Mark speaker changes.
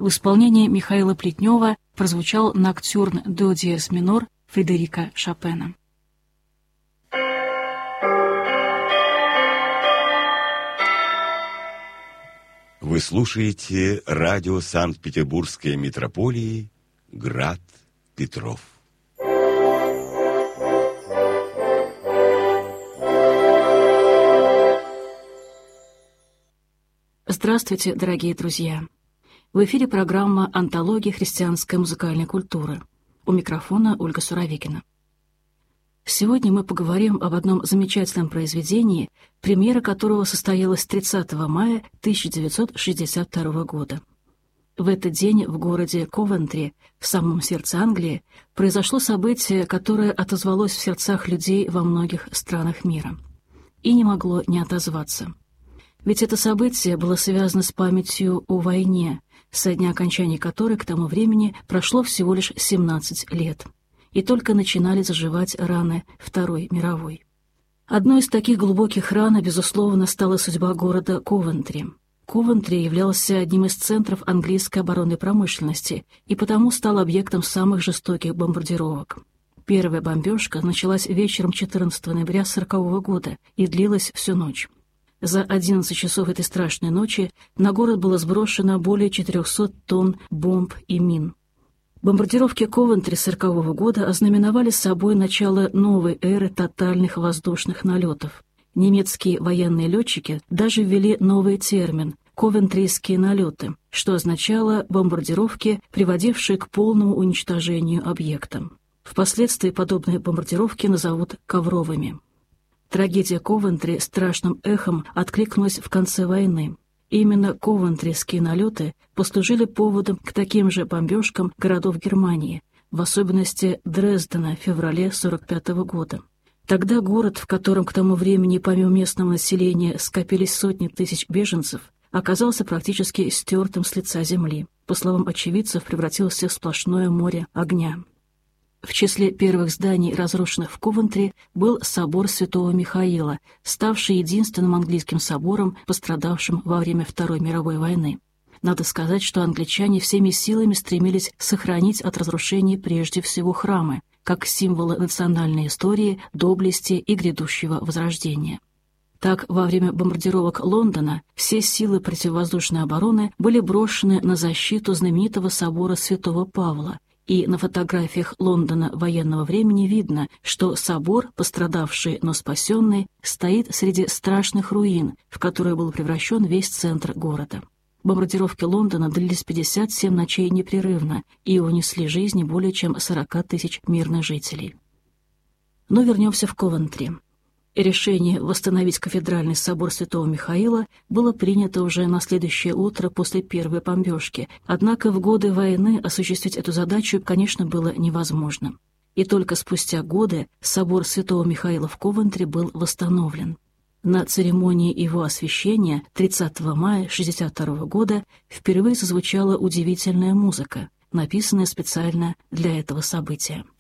Speaker 1: в исполнении Михаила Плетнева прозвучал ноктюрн до диез минор Фредерика Шопена.
Speaker 2: Вы слушаете радио Санкт-Петербургской метрополии «Град Петров».
Speaker 1: Здравствуйте, дорогие друзья! В эфире программа «Антология христианской музыкальной культуры». У микрофона Ольга Суровикина. Сегодня мы поговорим об одном замечательном произведении, премьера которого состоялась 30 мая 1962 года. В этот день в городе Ковентри, в самом сердце Англии, произошло событие, которое отозвалось в сердцах людей во многих странах мира. И не могло не отозваться. Ведь это событие было связано с памятью о войне, со дня окончания которой к тому времени прошло всего лишь 17 лет. И только начинали заживать раны Второй мировой. Одной из таких глубоких ран, безусловно, стала судьба города Ковентри. Ковентри являлся одним из центров английской оборонной промышленности и потому стал объектом самых жестоких бомбардировок. Первая бомбежка началась вечером 14 ноября 1940 года и длилась всю ночь. За 11 часов этой страшной ночи на город было сброшено более 400 тонн бомб и мин. Бомбардировки Ковентри 1940 года ознаменовали собой начало новой эры тотальных воздушных налетов. Немецкие военные летчики даже ввели новый термин – «ковентрийские налеты», что означало бомбардировки, приводившие к полному уничтожению объекта. Впоследствии подобные бомбардировки назовут «ковровыми». Трагедия Ковентри страшным эхом откликнулась в конце войны. Именно ковентрийские налеты послужили поводом к таким же бомбежкам городов Германии, в особенности Дрездена в феврале 1945 года. Тогда город, в котором к тому времени помимо местного населения скопились сотни тысяч беженцев, оказался практически стертым с лица земли. По словам очевидцев, превратился в сплошное море огня. В числе первых зданий, разрушенных в Ковентри, был собор Святого Михаила, ставший единственным английским собором, пострадавшим во время Второй мировой войны. Надо сказать, что англичане всеми силами стремились сохранить от разрушений прежде всего храмы, как символы национальной истории, доблести и грядущего возрождения. Так, во время бомбардировок Лондона все силы противовоздушной обороны были брошены на защиту знаменитого собора Святого Павла, и на фотографиях Лондона военного времени видно, что собор, пострадавший, но спасенный, стоит среди страшных руин, в которые был превращен весь центр города. Бомбардировки Лондона длились 57 ночей непрерывно и унесли жизни более чем 40 тысяч мирных жителей. Но вернемся в Ковентри. Решение восстановить кафедральный собор Святого Михаила было принято уже на следующее утро после первой бомбежки, однако в годы войны осуществить эту задачу, конечно, было невозможно. И только спустя годы собор Святого Михаила в Ковентри был восстановлен. На церемонии его освящения 30 мая 1962 года впервые зазвучала удивительная музыка, написанная специально для этого события.